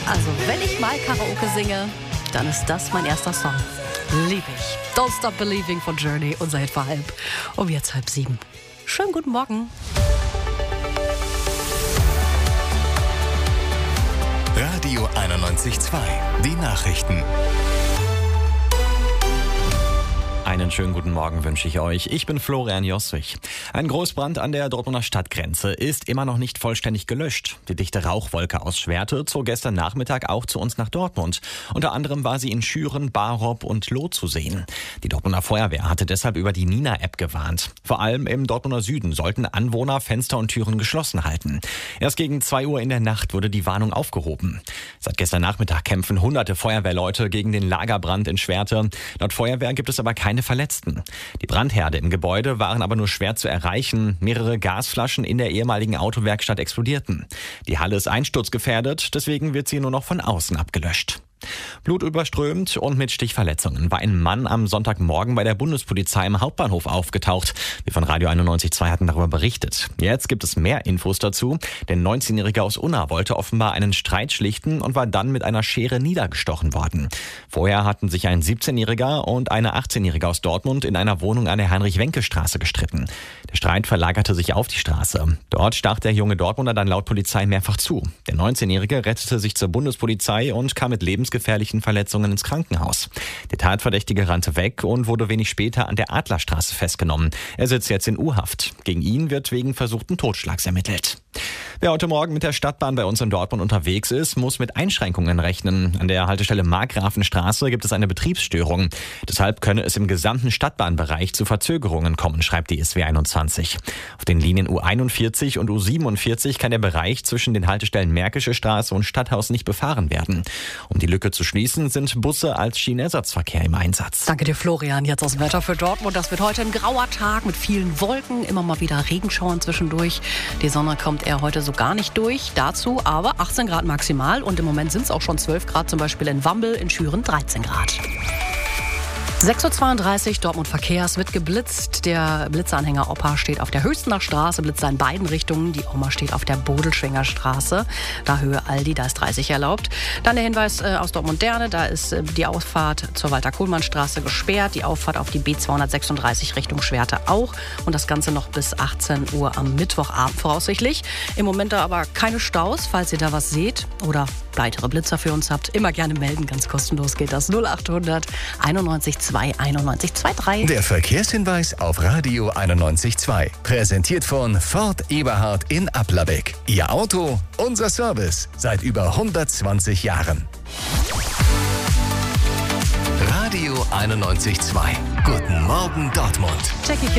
Also, wenn ich mal Karaoke singe, dann ist das mein erster Song. Lieb ich. Don't Stop Believing von Journey, unser Hit vor 6:30. Und jetzt 6:30. Schönen guten Morgen. Radio 91.2, die Nachrichten. Einen schönen guten Morgen wünsche ich euch. Ich bin Florian Josswig. Ein Großbrand an der Dortmunder Stadtgrenze ist immer noch nicht vollständig gelöscht. Die dichte Rauchwolke aus Schwerte zog gestern Nachmittag auch zu uns nach Dortmund. Unter anderem war sie in Schüren, Barop und Loh zu sehen. Die Dortmunder Feuerwehr hatte deshalb über die Nina-App gewarnt. Vor allem im Dortmunder Süden sollten Anwohner Fenster und Türen geschlossen halten. Erst gegen 2 Uhr in der Nacht wurde die Warnung aufgehoben. Seit gestern Nachmittag kämpfen hunderte Feuerwehrleute gegen den Lagerbrand in Schwerte. Laut Feuerwehr gibt es aber keine Verletzten. Die Brandherde im Gebäude waren aber nur schwer zu erreichen. Mehrere Gasflaschen in der ehemaligen Autowerkstatt explodierten. Die Halle ist einsturzgefährdet, deswegen wird sie nur noch von außen abgelöscht. Blutüberströmt und mit Stichverletzungen war ein Mann am Sonntagmorgen bei der Bundespolizei im Hauptbahnhof aufgetaucht. Wir von Radio 91.2 hatten darüber berichtet. Jetzt gibt es mehr Infos dazu. Der 19-Jährige aus Unna wollte offenbar einen Streit schlichten und war dann mit einer Schere niedergestochen worden. Vorher hatten sich ein 17-Jähriger und eine 18-Jährige aus Dortmund in einer Wohnung an der Heinrich-Wenke-Straße gestritten. Der Streit verlagerte sich auf die Straße. Dort stach der junge Dortmunder dann laut Polizei mehrfach zu. Der 19-Jährige rettete sich zur Bundespolizei und kam mit lebensgefährlichen Verletzungen ins Krankenhaus. Der Tatverdächtige rannte weg und wurde wenig später an der Adlerstraße festgenommen. Er sitzt jetzt in U-Haft. Gegen ihn wird wegen versuchten Totschlags ermittelt. Wer heute Morgen mit der Stadtbahn bei uns in Dortmund unterwegs ist, muss mit Einschränkungen rechnen. An der Haltestelle Markgrafenstraße gibt es eine Betriebsstörung. Deshalb könne es im gesamten Stadtbahnbereich zu Verzögerungen kommen, schreibt die SW 21. Auf den Linien U41 und U47 kann der Bereich zwischen den Haltestellen Märkische Straße und Stadthaus nicht befahren werden. Um die Lücke zu schließen, sind Busse als Schienenersatzverkehr im Einsatz. Danke dir, Florian. Jetzt aus dem Wetter für Dortmund. Das wird heute ein grauer Tag mit vielen Wolken, immer mal wieder Regenschauern zwischendurch. Die Sonne kommt eher heute so gar nicht durch. Dazu aber 18 Grad maximal und im Moment sind es auch schon 12 Grad, zum Beispiel in Wambel, in Schüren 13 Grad. 6:32 Uhr, Dortmund Verkehr, es wird geblitzt. Der Blitzeanhänger Opa steht auf der Höchstener Straße, blitzt in beiden Richtungen. Die Oma steht auf der Bodelschwinger Straße, da Höhe Aldi, da ist 30 erlaubt. Dann der Hinweis aus Dortmund-Derne, da ist die Ausfahrt zur Walter-Kohlmann-Straße gesperrt, die Auffahrt auf die B236 Richtung Schwerte auch. Und das Ganze noch bis 18 Uhr am Mittwochabend voraussichtlich. Im Moment da aber keine Staus, falls ihr da was seht oder weitere Blitzer für uns habt, immer gerne melden, ganz kostenlos geht das. 0800 91 2 91 23. Der Verkehrshinweis auf Radio 91.2. Präsentiert von Ford Eberhard in Applerbeck. Ihr Auto, unser Service. Seit über 120 Jahren. Radio 91.2. Guten Morgen Dortmund. Jackie